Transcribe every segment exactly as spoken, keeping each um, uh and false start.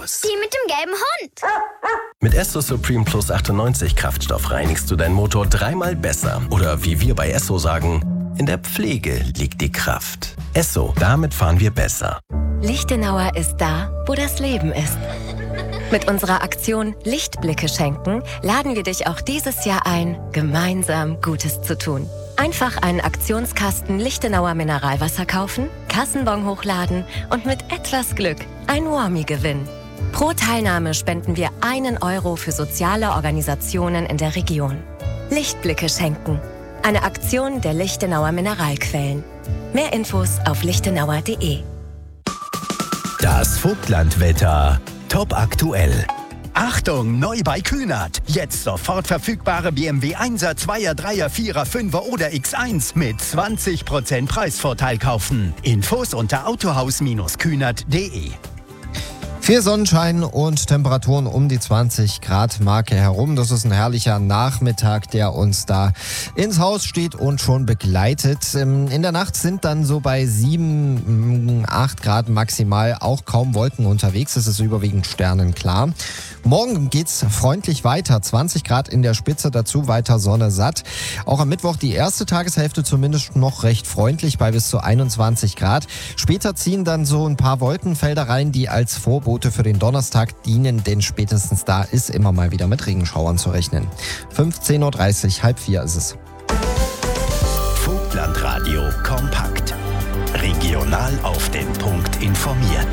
Plus. Die mit dem gelben Hund. Mit Esso Supreme Plus achtundneunzig Kraftstoff reinigst du deinen Motor dreimal besser. Oder wie wir bei Esso sagen, in der Pflege liegt die Kraft. Esso, damit fahren wir besser. Lichtenauer ist da, wo das Leben ist. Mit unserer Aktion Lichtblicke schenken laden wir dich auch dieses Jahr ein, gemeinsam Gutes zu tun. Einfach einen Aktionskasten Lichtenauer Mineralwasser kaufen, Kassenbon hochladen und mit etwas Glück ein Warmie gewinnen. Pro Teilnahme spenden wir einen Euro für soziale Organisationen in der Region. Lichtblicke schenken. Eine Aktion der Lichtenauer Mineralquellen. Mehr Infos auf lichtenauer punkt de. Das Vogtlandwetter. Top aktuell. Achtung, neu bei Kühnert. Jetzt sofort verfügbare B M W Einser, Zweier, Dreier, Vierer, Fünfer oder X eins mit zwanzig Prozent Preisvorteil kaufen. Infos unter autohaus Kühnert punkt de. Viel Sonnenschein und Temperaturen um die zwanzig Grad Marke herum. Das ist ein herrlicher Nachmittag, der uns da ins Haus steht und schon begleitet. In der Nacht sind dann so bei sieben, acht Grad maximal auch kaum Wolken unterwegs. Es ist überwiegend sternenklar. Morgen geht's freundlich weiter. zwanzig Grad in der Spitze, dazu weiter Sonne satt. Auch am Mittwoch die erste Tageshälfte zumindest noch recht freundlich bei bis zu einundzwanzig Grad. Später ziehen dann so ein paar Wolkenfelder rein, die als Vorbote für den Donnerstag dienen, denn spätestens da ist immer mal wieder mit Regenschauern zu rechnen. fünfzehn Uhr dreißig, halb vier ist es. Vogtlandradio kompakt. Regional auf den Punkt informiert.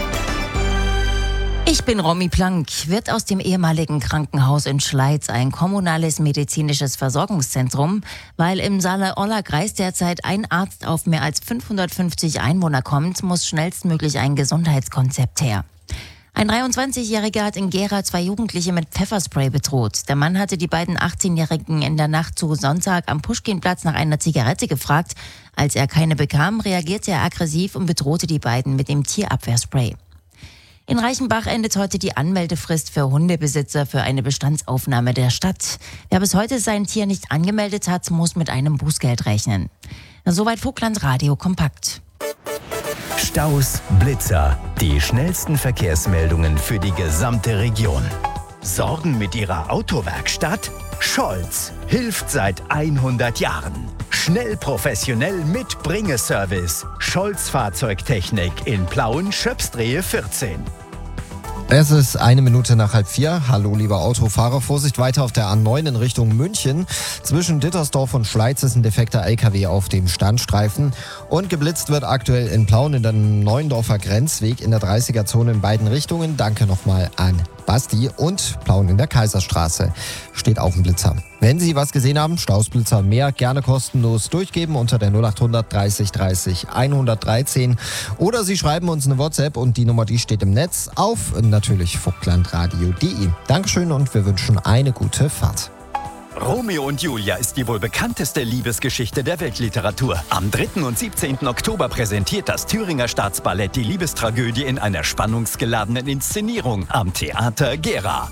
Ich bin Romy Plank. Wird aus dem ehemaligen Krankenhaus in Schleiz ein kommunales medizinisches Versorgungszentrum, weil im Saale-Orla-Kreis derzeit ein Arzt auf mehr als fünfhundertfünfzig Einwohner kommt, muss schnellstmöglich ein Gesundheitskonzept her. Ein dreiundzwanzigjähriger hat in Gera zwei Jugendliche mit Pfefferspray bedroht. Der Mann hatte die beiden achtzehnjährigen in der Nacht zu Sonntag am Puschkinplatz nach einer Zigarette gefragt. Als er keine bekam, reagierte er aggressiv und bedrohte die beiden mit dem Tierabwehrspray. In Reichenbach endet heute die Anmeldefrist für Hundebesitzer für eine Bestandsaufnahme der Stadt. Wer bis heute sein Tier nicht angemeldet hat, muss mit einem Bußgeld rechnen. Soweit Vogtlandradio kompakt. Staus, Blitzer, die schnellsten Verkehrsmeldungen für die gesamte Region. Sorgen mit Ihrer Autowerkstatt? Scholz hilft seit hundert Jahren. Schnell, professionell mit Bringeservice. Scholz Fahrzeugtechnik in Plauen, Schöpsdrehe vierzehn. Es ist eine Minute nach halb vier. Hallo, lieber Autofahrer. Vorsicht weiter auf der A neun in Richtung München. Zwischen Dittersdorf und Schleiz ist ein defekter L K W auf dem Standstreifen. Und geblitzt wird aktuell in Plauen in der Neuendorfer Grenzweg in der dreißiger-Zone in beiden Richtungen. Danke nochmal an Basti. Und Plauen in der Kaiserstraße steht auch ein Blitzer. Wenn Sie was gesehen haben, Stausblitzer mehr, gerne kostenlos durchgeben unter der null achthundert dreißig dreißig hundertdreizehn. Oder Sie schreiben uns eine WhatsApp und die Nummer, die steht im Netz auf natürlich vogtlandradio punkt de. Dankeschön und wir wünschen eine gute Fahrt. Romeo und Julia ist die wohl bekannteste Liebesgeschichte der Weltliteratur. Am dritten und siebzehnten Oktober präsentiert das Thüringer Staatsballett die Liebestragödie in einer spannungsgeladenen Inszenierung am Theater Gera.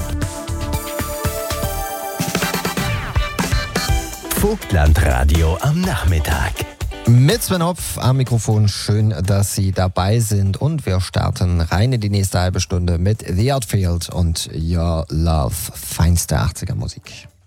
Vogtlandradio am Nachmittag. Mit Sven Hopf am Mikrofon. Schön, dass Sie dabei sind. Und wir starten rein in die nächste halbe Stunde mit The Outfield und Your Love. Feinste achtziger Musik.